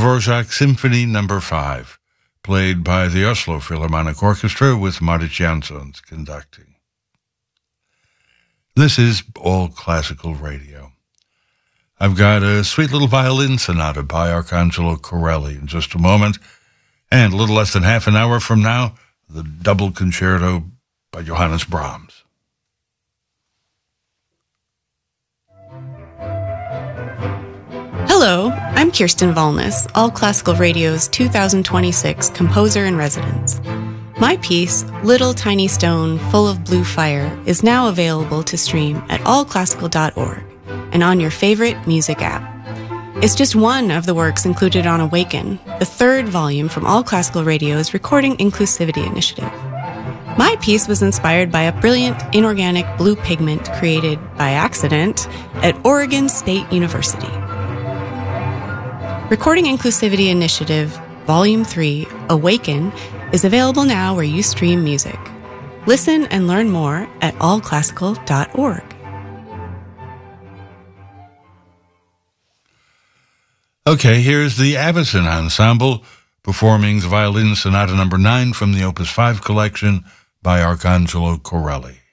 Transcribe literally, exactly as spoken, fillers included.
Dvorak Symphony Number five, played by the Oslo Philharmonic Orchestra with Marit Jansons conducting. This is All Classical Radio. I've got a sweet little violin sonata by Arcangelo Corelli in just a moment, and a little less than half an hour from now, the double concerto by Johannes Brahms. Hello, I'm Kirsten Valnes, All Classical Radio's two thousand twenty-six Composer in Residence. My piece, Little Tiny Stone Full of Blue Fire, is now available to stream at all classical dot org and on your favorite music app. It's just one of the works included on Awaken, the third volume from All Classical Radio's Recording Inclusivity Initiative. My piece was inspired by a brilliant inorganic blue pigment created by accident at Oregon State University. Recording Inclusivity Initiative, Volume three, Awaken, is available now where you stream music. Listen and learn more at all classical dot org. Okay, here's the Avicen Ensemble performing the Violin Sonata Number nine from the Opus five collection by Arcangelo Corelli.